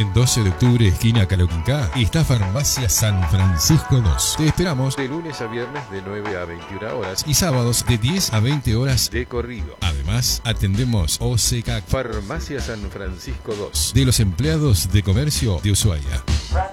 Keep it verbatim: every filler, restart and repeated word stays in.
En doce de octubre, esquina Caloquincá, está Farmacia San Francisco dos. Te esperamos de lunes a viernes de nueve a veintiuna horas y sábados de diez a veinte horas de corrido. Además, atendemos O C K Farmacia San Francisco dos de los empleados de comercio de Ushuaia.